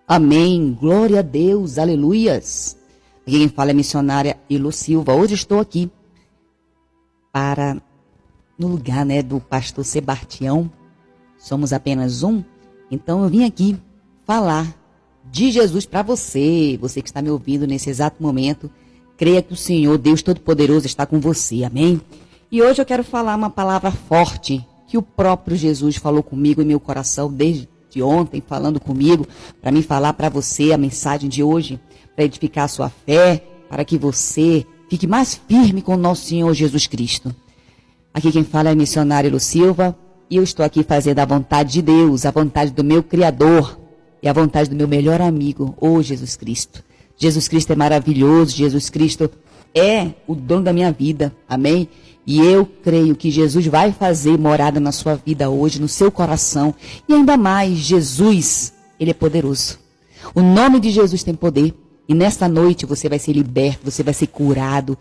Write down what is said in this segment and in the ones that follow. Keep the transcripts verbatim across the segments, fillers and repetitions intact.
Amém. Glória a Deus. Aleluias. Aqui quem fala é a missionária Elo Silva. Hoje estou aqui para, no lugar, né, do pastor Sebastião. Somos apenas um. Então eu vim aqui falar de Jesus para você. Você que está me ouvindo nesse exato momento. Creia que o Senhor, Deus Todo-Poderoso, está com você. Amém? E hoje eu quero falar uma palavra forte que o próprio Jesus falou comigo em meu coração desde de ontem, falando comigo, para me falar para você a mensagem de hoje, para edificar a sua fé, para que você fique mais firme com o nosso Senhor Jesus Cristo. Aqui quem fala é a missionária Elo Silva, e eu estou aqui fazendo a vontade de Deus, a vontade do meu Criador e a vontade do meu melhor amigo, ô Jesus Cristo. Jesus Cristo é maravilhoso, Jesus Cristo é o dono da minha vida, amém? E eu creio que Jesus vai fazer morada na sua vida hoje, no seu coração. E ainda mais, Jesus, Ele é poderoso. O nome de Jesus tem poder. E nesta noite você vai ser liberto, você vai ser curado.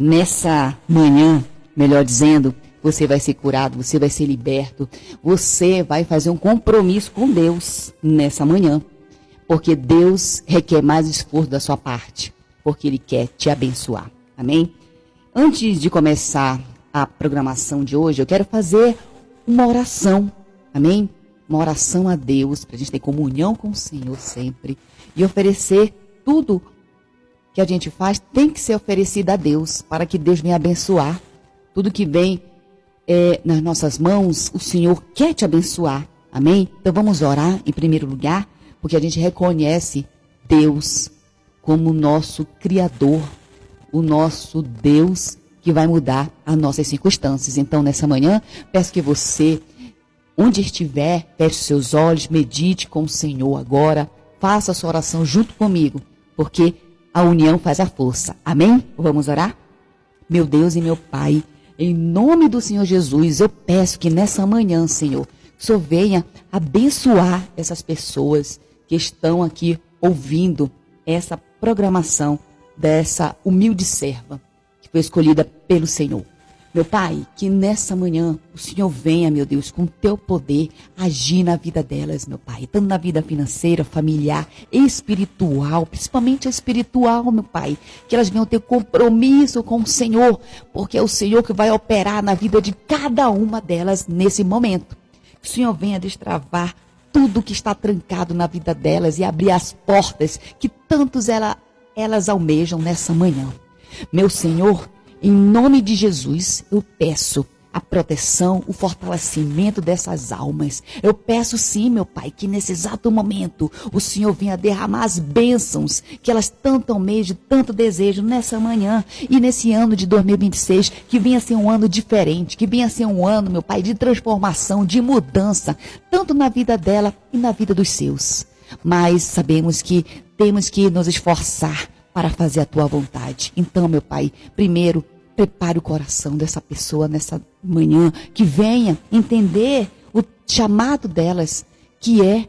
Nessa manhã, melhor dizendo, você vai ser curado, você vai ser liberto. Você vai fazer um compromisso com Deus nessa manhã. Porque Deus requer mais esforço da sua parte. Porque Ele quer te abençoar. Amém? Antes de começar a programação de hoje, eu quero fazer uma oração, amém? Uma oração a Deus, para a gente ter comunhão com o Senhor sempre, e oferecer tudo que a gente faz, tem que ser oferecido a Deus, para que Deus venha abençoar. Tudo que vem é, nas nossas mãos, o Senhor quer te abençoar, amém? Então vamos orar em primeiro lugar, porque a gente reconhece Deus como nosso Criador, o nosso Deus que vai mudar as nossas circunstâncias. Então, nessa manhã, peço que você, onde estiver, feche os seus olhos, medite com o Senhor agora, faça a sua oração junto comigo, porque a união faz a força. Amém? Vamos orar? Meu Deus e meu Pai, em nome do Senhor Jesus, eu peço que nessa manhã, Senhor, que o Senhor venha abençoar essas pessoas que estão aqui ouvindo essa programação dessa humilde serva foi escolhida pelo Senhor. Meu Pai, que nessa manhã o Senhor venha, meu Deus, com o teu poder, agir na vida delas, meu Pai, tanto na vida financeira, familiar, espiritual, principalmente a espiritual, meu Pai, que elas venham ter compromisso com o Senhor, porque é o Senhor que vai operar na vida de cada uma delas nesse momento. Que o Senhor venha destravar tudo que está trancado na vida delas e abrir as portas que tantos ela, elas almejam nessa manhã. Meu Senhor, em nome de Jesus, eu peço a proteção, o fortalecimento dessas almas. Eu peço sim, meu Pai, que nesse exato momento o Senhor venha derramar as bênçãos que elas tanto almejam, tanto desejam nessa manhã e nesse ano de dois mil e vinte e seis, que venha ser um ano diferente, que venha ser um ano, meu Pai, de transformação, de mudança, tanto na vida dela e na vida dos seus. Mas sabemos que temos que nos esforçar para fazer a tua vontade. Então, meu Pai, primeiro, prepare o coração dessa pessoa nessa manhã, que venha entender o chamado delas, que é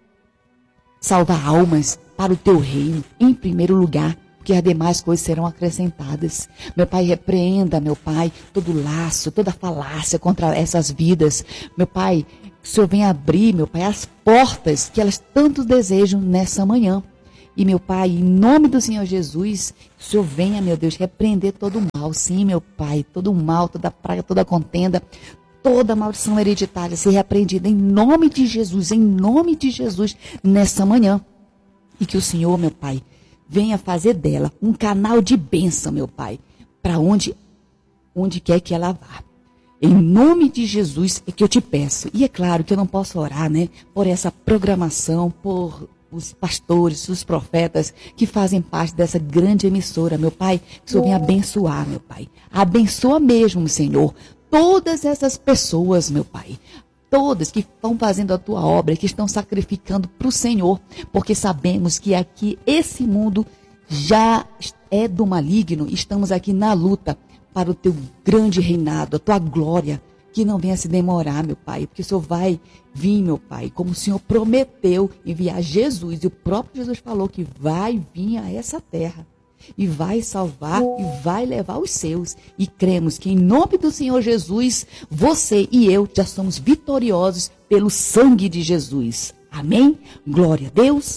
salvar almas para o teu reino, em primeiro lugar, porque as demais coisas serão acrescentadas. Meu Pai, repreenda, meu Pai, todo laço, toda falácia contra essas vidas. Meu Pai, que o Senhor venha abrir, meu Pai, as portas que elas tanto desejam nessa manhã. E, meu Pai, em nome do Senhor Jesus, que o Senhor venha, meu Deus, repreender todo o mal. Sim, meu Pai, todo o mal, toda praga, toda contenda, toda maldição hereditária ser repreendida em nome de Jesus, em nome de Jesus, nessa manhã. E que o Senhor, meu Pai, venha fazer dela um canal de bênção, meu Pai, para onde, onde quer que ela vá. Em nome de Jesus é que eu te peço. E é claro que eu não posso orar, né, por essa programação, por os pastores, os profetas que fazem parte dessa grande emissora, meu Pai, que o Senhor venha abençoar, meu Pai. Abençoa mesmo, Senhor, todas essas pessoas, meu Pai. Todas que estão fazendo a tua obra, que estão sacrificando para o Senhor, porque sabemos que aqui esse mundo já é do maligno, estamos aqui na luta para o teu grande reinado, a tua glória. Que não venha se demorar, meu Pai, porque o Senhor vai vir, meu Pai, como o Senhor prometeu enviar Jesus, e o próprio Jesus falou que vai vir a essa terra, e vai salvar, e vai levar os seus, e cremos que em nome do Senhor Jesus, você e eu já somos vitoriosos pelo sangue de Jesus. Amém? Glória a Deus.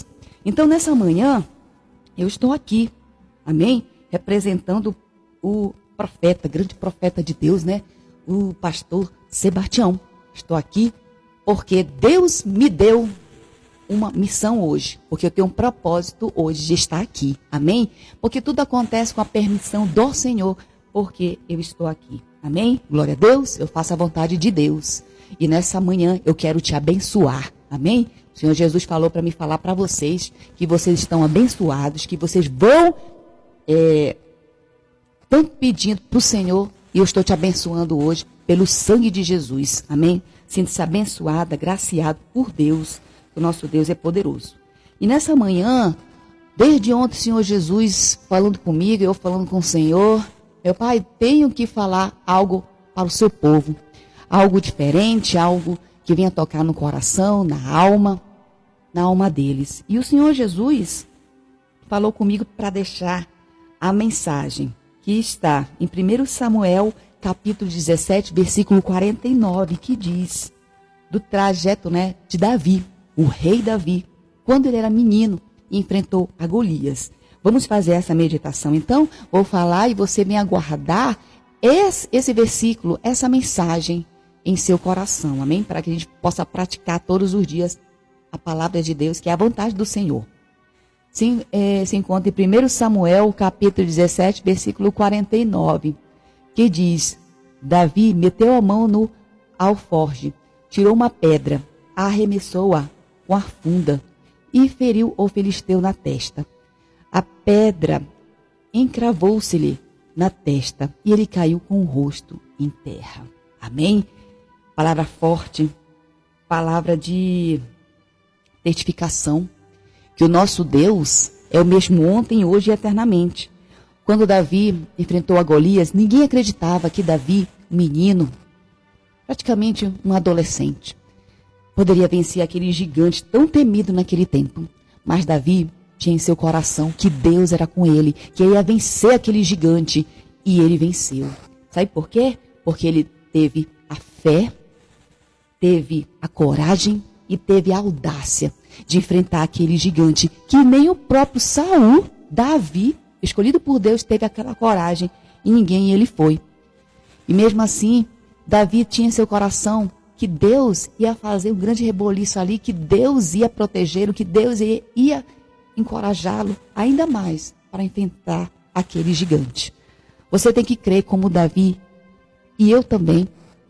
Então, nessa manhã, eu estou aqui, amém? Representando o profeta, grande profeta de Deus, né? O pastor Sebastião. Estou aqui porque Deus me deu uma missão hoje, porque eu tenho um propósito hoje de estar aqui, amém? Porque tudo acontece com a permissão do Senhor, porque eu estou aqui, amém? Glória a Deus, eu faço a vontade de Deus. E nessa manhã eu quero te abençoar, amém? O Senhor Jesus falou para me falar para vocês que vocês estão abençoados, que vocês vão é, tanto pedindo para o Senhor, e eu estou te abençoando hoje pelo sangue de Jesus, amém? Sinta-se abençoada, agraciado por Deus. O nosso Deus é poderoso. E nessa manhã, desde ontem, o Senhor Jesus falando comigo, eu falando com o Senhor, meu Pai, tenho que falar algo para o seu povo, algo diferente, algo que venha tocar no coração, na alma, na alma deles. E o Senhor Jesus falou comigo para deixar a mensagem que está em primeiro Samuel, capítulo dezessete, versículo quarenta e nove, que diz do trajeto, né, de Davi. O rei Davi, quando ele era menino, enfrentou a Golias. Vamos fazer essa meditação. Então, vou falar e você vem aguardar esse, esse versículo, essa mensagem em seu coração, amém? Para que a gente possa praticar todos os dias a palavra de Deus, que é a vontade do Senhor. Se, é, se encontra em primeiro Samuel, capítulo dezessete, versículo quarenta e nove, que diz, Davi meteu a mão no alforje, tirou uma pedra, arremessou-a com a funda e feriu o filisteu na testa. A pedra encravou-se-lhe na testa e ele caiu com o rosto em terra. Amém? Palavra forte, palavra de testificação, que o nosso Deus é o mesmo ontem, hoje e eternamente. Quando Davi enfrentou a Golias, ninguém acreditava que Davi, menino, praticamente um adolescente, poderia vencer aquele gigante tão temido naquele tempo. Mas Davi tinha em seu coração que Deus era com ele, que ele ia vencer aquele gigante. E ele venceu. Sabe por quê? Porque ele teve a fé, teve a coragem e teve a audácia de enfrentar aquele gigante que nem o próprio Saul, Davi, escolhido por Deus, teve aquela coragem e ninguém ele foi. E mesmo assim, Davi tinha em seu coração que Deus ia fazer um grande reboliço ali, que Deus ia protegê-lo, que Deus ia, ia encorajá-lo ainda mais para enfrentar aquele gigante. Você tem que crer como Davi, e eu também,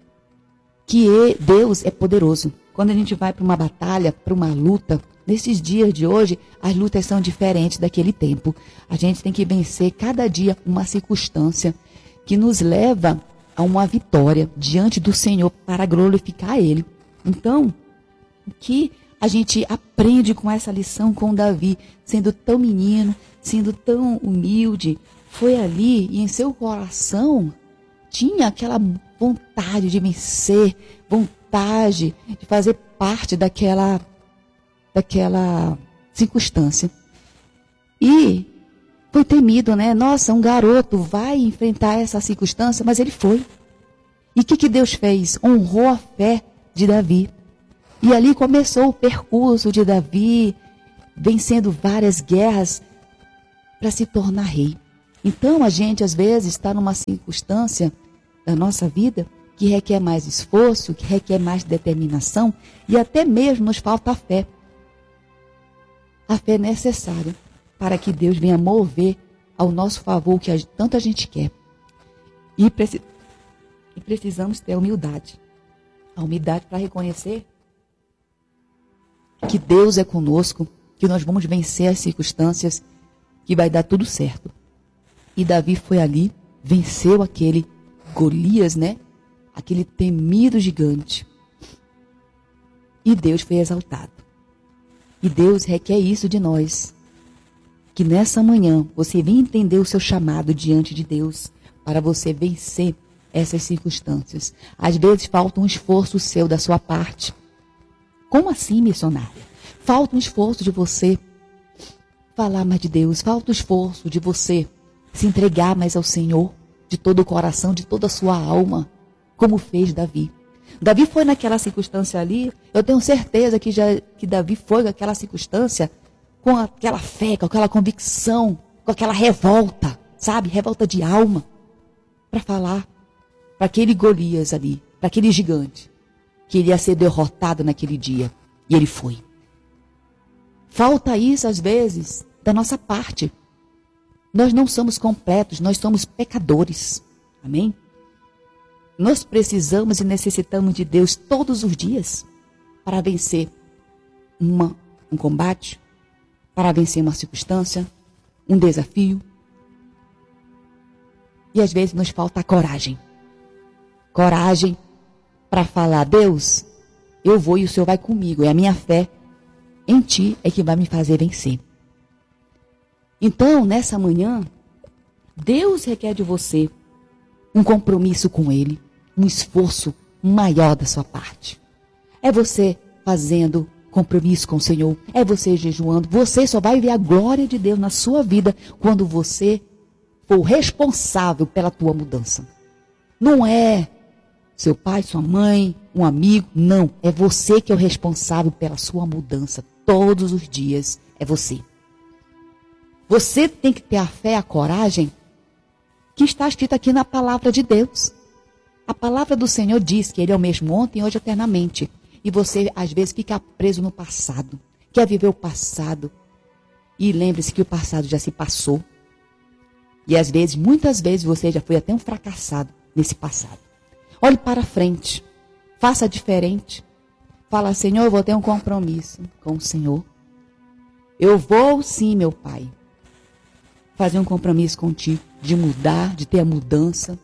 que Deus é poderoso. Quando a gente vai para uma batalha, para uma luta, nesses dias de hoje, as lutas são diferentes daquele tempo. A gente tem que vencer cada dia uma circunstância que nos leva a uma vitória diante do Senhor para glorificar Ele. Então, o que a gente aprende com essa lição com Davi, sendo tão menino, sendo tão humilde, foi ali e em seu coração tinha aquela vontade de vencer, vontade de fazer parte daquela, daquela circunstância. E foi temido, né? Nossa, um garoto vai enfrentar essa circunstância, mas ele foi. E o que, que Deus fez? Honrou a fé de Davi. E ali começou o percurso de Davi, vencendo várias guerras para se tornar rei. Então a gente às vezes está numa circunstância da nossa vida que requer mais esforço, que requer mais determinação e até mesmo nos falta a fé. A fé é necessária para que Deus venha mover ao nosso favor o que a, tanto a gente quer. E, preci, e precisamos ter a humildade. A humildade para reconhecer que Deus é conosco, que nós vamos vencer as circunstâncias, que vai dar tudo certo. E Davi foi ali, venceu aquele Golias, né? Aquele temido gigante. E Deus foi exaltado. E Deus requer isso de nós. Que nessa manhã você venha entender o seu chamado diante de Deus para você vencer essas circunstâncias. Às vezes falta um esforço seu da sua parte. Como assim, missionária? Falta um esforço de você falar mais de Deus. Falta um esforço de você se entregar mais ao Senhor de todo o coração, de toda a sua alma, como fez Davi. Davi foi naquela circunstância ali, eu tenho certeza que, já, que Davi foi naquela circunstância com aquela fé, com aquela convicção, com aquela revolta, sabe? Revolta de alma, para falar para aquele Golias ali, para aquele gigante, que ele ia ser derrotado naquele dia. E ele foi. Falta isso, às vezes, da nossa parte. Nós não somos completos, nós somos pecadores. Amém? Nós precisamos e necessitamos de Deus todos os dias para vencer uma, um combate, para vencer uma circunstância, um desafio. E às vezes nos falta a coragem. Coragem para falar: Deus, eu vou e o Senhor vai comigo. É a minha fé em Ti é que vai me fazer vencer. Então, nessa manhã, Deus requer de você um compromisso com Ele, um esforço maior da sua parte. É você fazendo compromisso com o Senhor, é você jejuando. Você só vai ver a glória de Deus na sua vida quando você for responsável pela tua mudança. Não é seu pai, sua mãe, um amigo, não. É você que é o responsável pela sua mudança. Todos os dias é você. Você tem que ter a fé, a coragem que está escrito aqui na palavra de Deus. A palavra do Senhor diz que Ele é o mesmo ontem, hoje, eternamente. E você, às vezes, fica preso no passado. Quer viver o passado. E lembre-se que o passado já se passou. E, às vezes, muitas vezes, você já foi até um fracassado nesse passado. Olhe para frente. Faça diferente. Fala: Senhor, eu vou ter um compromisso com o Senhor. Eu vou, sim, meu Pai, fazer um compromisso contigo, de mudar, de ter a mudança,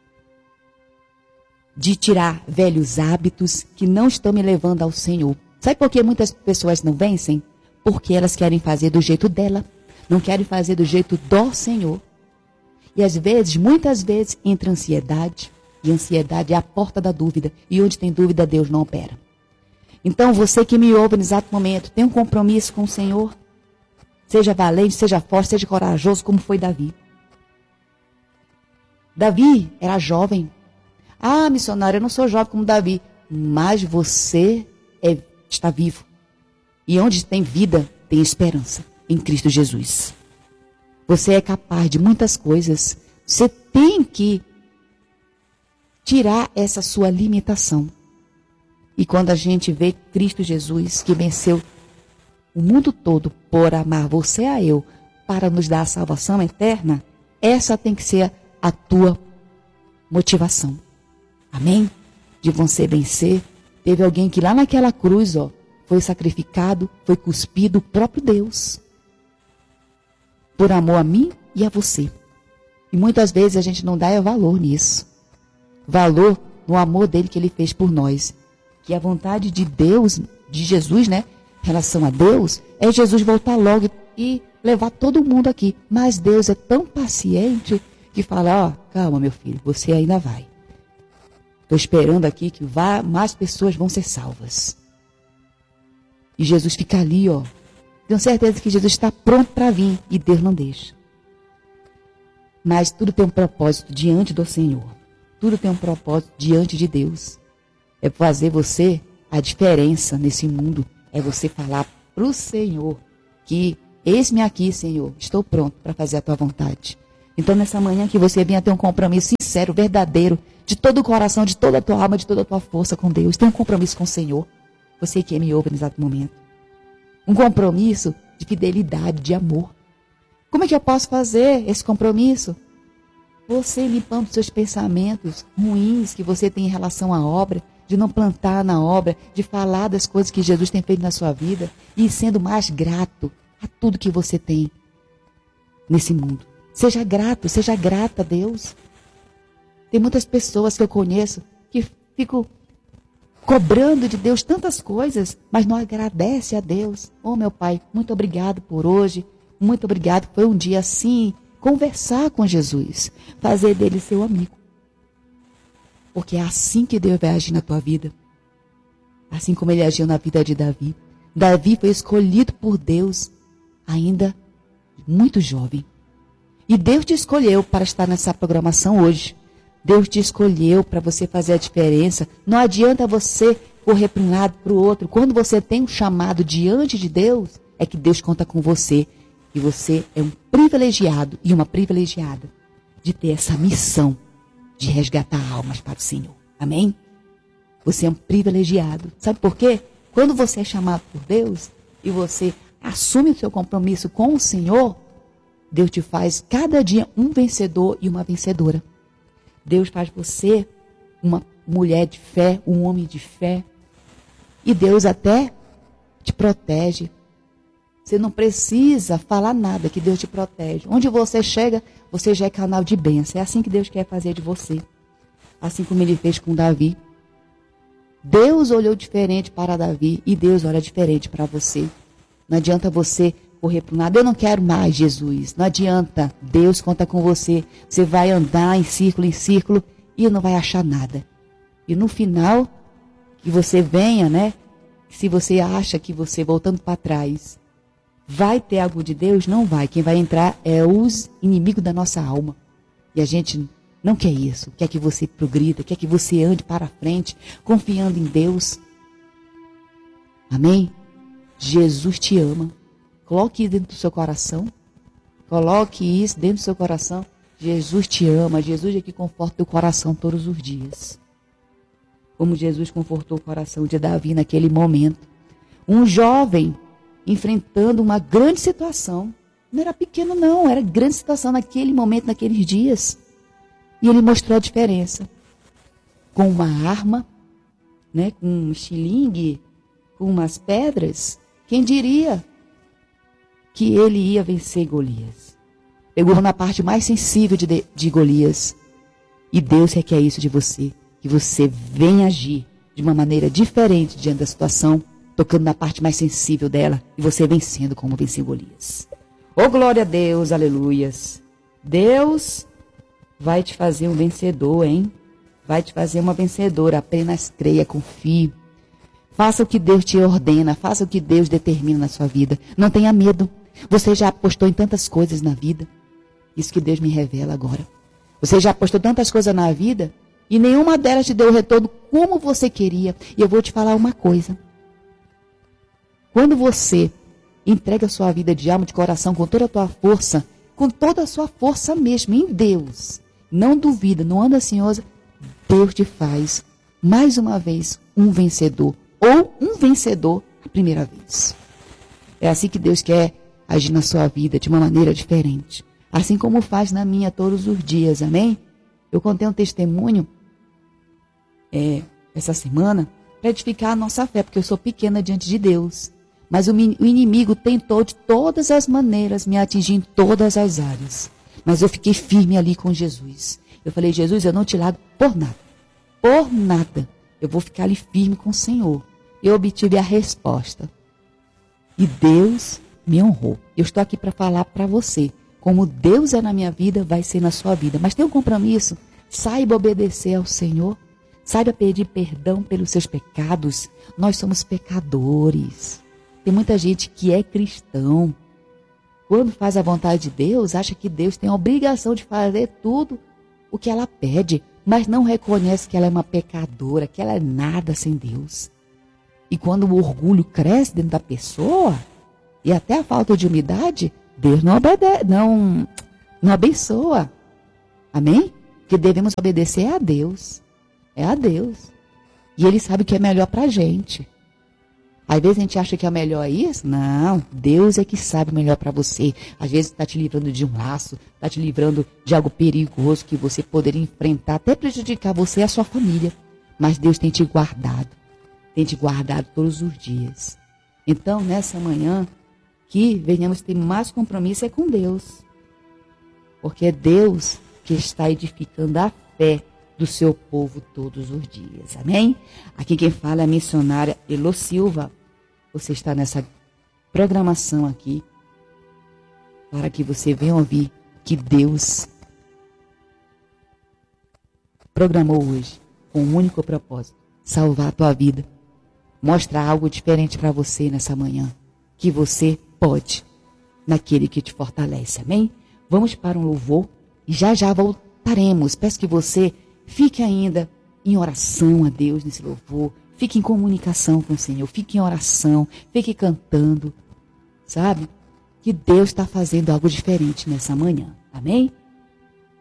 de tirar velhos hábitos que não estão me levando ao Senhor. Sabe por que muitas pessoas não vencem? Porque elas querem fazer do jeito dela, não querem fazer do jeito do Senhor. E às vezes, muitas vezes, entra ansiedade, e ansiedade é a porta da dúvida, e onde tem dúvida, Deus não opera. Então, você que me ouve no exato momento, tem um compromisso com o Senhor? Seja valente, seja forte, seja corajoso, como foi Davi. Davi era jovem. Ah, missionário, eu não sou jovem como Davi. Mas você é, está vivo. E onde tem vida, tem esperança em Cristo Jesus. Você é capaz de muitas coisas. Você tem que tirar essa sua limitação. E quando a gente vê Cristo Jesus, que venceu o mundo todo por amar você a eu, para nos dar a salvação eterna, essa tem que ser a tua motivação. Amém? De você vencer. Teve alguém que lá naquela cruz, ó, foi sacrificado, foi cuspido, o próprio Deus. Por amor a mim e a você. E muitas vezes a gente não dá valor nisso. Valor no amor dele que ele fez por nós. Que a vontade de Deus, de Jesus, né? Em relação a Deus, é Jesus voltar logo e levar todo mundo aqui. Mas Deus é tão paciente que fala: ó, calma, meu filho, você ainda vai. Estou esperando aqui que vá, mais pessoas vão ser salvas. E Jesus fica ali, ó. Tenho certeza que Jesus está pronto para vir e Deus não deixa. Mas tudo tem um propósito diante do Senhor. Tudo tem um propósito diante de Deus. É fazer você a diferença nesse mundo. É você falar para o Senhor que eis-me aqui, Senhor, estou pronto para fazer a tua vontade. Então, nessa manhã que você venha ter um compromisso sincero, verdadeiro, de todo o coração, de toda a tua alma, de toda a tua força com Deus. Tem um compromisso com o Senhor. Você que me ouve no exato momento. Um compromisso de fidelidade, de amor. Como é que eu posso fazer esse compromisso? Você limpando seus pensamentos ruins que você tem em relação à obra, de não plantar na obra, de falar das coisas que Jesus tem feito na sua vida e sendo mais grato a tudo que você tem nesse mundo. Seja grato, seja grata a Deus. Tem muitas pessoas que eu conheço que ficam cobrando de Deus tantas coisas, mas não agradece a Deus. Oh, meu Pai, muito obrigado por hoje. Muito obrigado. Foi um dia assim, conversar com Jesus, fazer dele seu amigo. Porque é assim que Deus vai agir na tua vida. Assim como ele agiu na vida de Davi. Davi foi escolhido por Deus ainda muito jovem. E Deus te escolheu para estar nessa programação hoje. Deus te escolheu para você fazer a diferença. Não adianta você correr para um lado, para o outro. Quando você tem um chamado diante de Deus, é que Deus conta com você. E você é um privilegiado e uma privilegiada de ter essa missão de resgatar almas para o Senhor. Amém? Você é um privilegiado. Sabe por quê? Quando você é chamado por Deus e você assume o seu compromisso com o Senhor, Deus te faz cada dia um vencedor e uma vencedora. Deus faz você uma mulher de fé, um homem de fé. E Deus até te protege. Você não precisa falar nada, que Deus te protege. Onde você chega, você já é canal de bênção. É assim que Deus quer fazer de você. Assim como Ele fez com Davi. Deus olhou diferente para Davi e Deus olha diferente para você. Não adianta você correr para o nada. Eu não quero mais, Jesus. Não adianta. Deus conta com você. Você vai andar em círculo em círculo e não vai achar nada. E no final, que você venha, né? Se você acha que você, voltando para trás, vai ter algo de Deus? Não vai. Quem vai entrar é os inimigos da nossa alma. E a gente não quer isso. Quer que você progrida, quer que você ande para frente, confiando em Deus. Amém? Jesus te ama. Coloque isso dentro do seu coração. Coloque isso dentro do seu coração. Jesus te ama. Jesus é que conforta o teu coração todos os dias. Como Jesus confortou o coração de Davi naquele momento. Um jovem enfrentando uma grande situação. Não era pequeno não, era grande situação naquele momento, naqueles dias. E ele mostrou a diferença. Com uma arma, né, com um estilingue, com umas pedras. Quem diria que ele ia vencer Golias? Pegou na parte mais sensível de, de Golias. E Deus requer isso de você. Que você venha agir de uma maneira diferente diante da situação, tocando na parte mais sensível dela, e você vencendo como venceu Golias. Oh, glória a Deus, aleluias. Deus vai te fazer um vencedor, hein? Vai te fazer uma vencedora. Apenas creia, confie. Faça o que Deus te ordena, faça o que Deus determina na sua vida. Não tenha medo. Você já apostou em tantas coisas na vida. Isso que Deus me revela agora. Você já apostou tantas coisas na vida e nenhuma delas te deu o retorno como você queria. E eu vou te falar uma coisa. Quando você entrega a sua vida de alma, de coração, com toda a tua força, com toda a sua força mesmo, em Deus, não duvida, não anda ansiosa, Deus te faz, mais uma vez, um vencedor. Ou um vencedor a primeira vez. É assim que Deus quer agir na sua vida, de uma maneira diferente. Assim como faz na minha todos os dias, amém? Eu contei um testemunho é, essa semana para edificar a nossa fé, porque eu sou pequena diante de Deus. Mas o, o inimigo tentou de todas as maneiras me atingir em todas as áreas. Mas eu fiquei firme ali com Jesus. Eu falei, Jesus, eu não te largo por nada. Por nada. Eu vou ficar ali firme com o Senhor. Eu obtive a resposta. E Deus me honrou. Eu estou aqui para falar para você. Como Deus é na minha vida, vai ser na sua vida. Mas tem um compromisso. Saiba obedecer ao Senhor. Saiba pedir perdão pelos seus pecados. Nós somos pecadores. Tem muita gente que é cristão. Quando faz a vontade de Deus, acha que Deus tem a obrigação de fazer tudo o que ela pede. Mas não reconhece que ela é uma pecadora, que ela é nada sem Deus. E quando o orgulho cresce dentro da pessoa, e até a falta de humildade, Deus não obedece, não, não abençoa. Amém? Que devemos obedecer a Deus. É a Deus. E Ele sabe o que é melhor para a gente. Às vezes a gente acha que é melhor isso. Não, Deus é que sabe o melhor para você. Às vezes está te livrando de um laço, está te livrando de algo perigoso que você poderia enfrentar, até prejudicar você e a sua família. Mas Deus tem te guardado. Tem te guardado todos os dias. Então, nessa manhã, que venhamos ter mais compromisso é com Deus. Porque é Deus que está edificando a fé do seu povo todos os dias. Amém? Aqui quem fala é a missionária Elo Silva. Você está nessa programação aqui para que você venha ouvir que Deus programou hoje com um único propósito: salvar a tua vida. Mostrar algo diferente para você nessa manhã. Que você pode, naquele que te fortalece. Amém? Vamos para um louvor e já já voltaremos. Peço que você fique ainda em oração a Deus nesse louvor. Fique em comunicação com o Senhor. Fique em oração. Fique cantando. sabe? Que Deus está fazendo algo diferente nessa manhã. Amém?